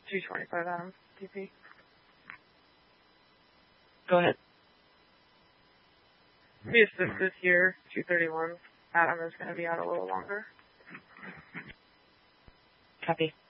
225 Adam, DP. Go ahead. We assist this year, 231. Adam is going to be out a little longer. Copy.